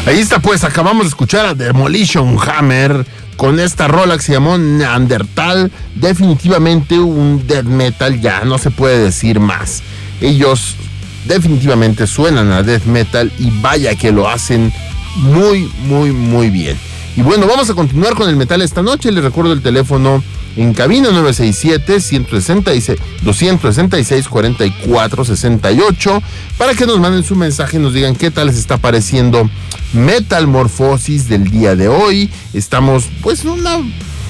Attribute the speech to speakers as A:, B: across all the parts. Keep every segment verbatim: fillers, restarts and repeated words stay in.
A: Ahí está, pues, acabamos de escuchar a Demolition Hammer con esta rola que se llamó Neandertal. Definitivamente un death metal, ya no se puede decir más. Ellos definitivamente suenan a death metal y vaya que lo hacen muy, muy, muy bien. Y bueno, vamos a continuar con el metal esta noche. Les recuerdo el teléfono en cabina nueve seis siete, dos seis seis, dos seis seis, cuatro cuatro seis ocho para que nos manden su mensaje y nos digan qué tal les está pareciendo Metalmorfosis del día de hoy. Estamos pues una,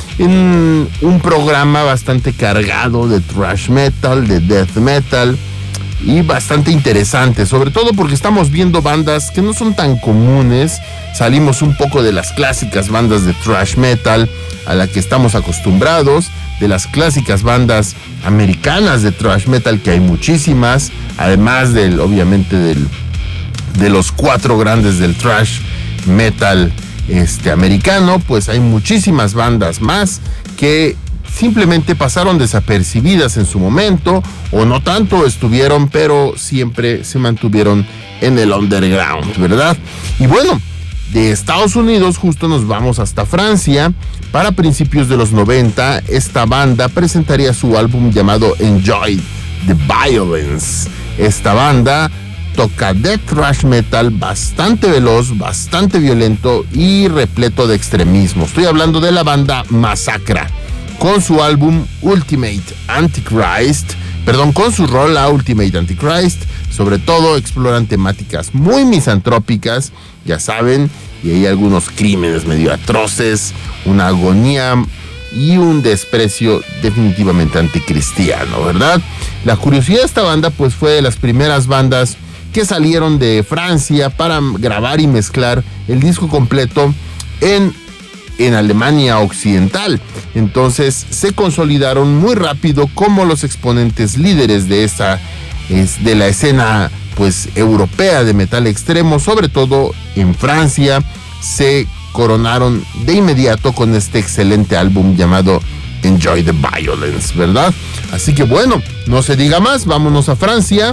A: en un programa bastante cargado de thrash metal, de death metal y bastante interesante, sobre todo porque estamos viendo bandas que no son tan comunes. Salimos un poco de las clásicas bandas de thrash metal a la que estamos acostumbrados, de las clásicas bandas americanas de thrash metal, que hay muchísimas, además del, obviamente, del, de los cuatro grandes del thrash metal este, americano, pues hay muchísimas bandas más que simplemente pasaron desapercibidas en su momento, o no tanto estuvieron, pero siempre se mantuvieron en el underground, ¿verdad? Y bueno, de Estados Unidos justo nos vamos hasta Francia. Para principios de los noventa, esta banda presentaría su álbum llamado Enjoy the Violence. Esta banda toca death thrash metal bastante veloz, bastante violento y repleto de extremismo. Estoy hablando de la banda Massacra, con su álbum Ultimate Antichrist, perdón, con su rola Ultimate Antichrist. Sobre todo exploran temáticas muy misantrópicas, ya saben, y hay algunos crímenes medio atroces, una agonía y un desprecio definitivamente anticristiano, ¿verdad? La curiosidad de esta banda pues fue de las primeras bandas que salieron de Francia para grabar y mezclar el disco completo en en Alemania Occidental. Entonces se consolidaron muy rápido como los exponentes líderes de esta es de la escena pues europea de metal extremo, sobre todo en Francia. Se coronaron de inmediato con este excelente álbum llamado Enjoy the Violence, ¿verdad? Así que bueno, no se diga más, vámonos a Francia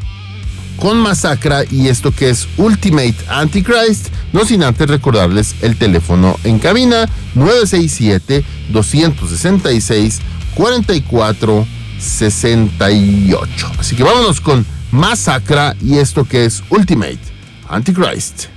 A: con Massacra y esto que es Ultimate Antichrist, no sin antes recordarles el teléfono en cabina nueve seis siete, dos seis seis, cuatro cuatro seis ocho. Así que vámonos con Massacra y esto que es Ultimate Antichrist.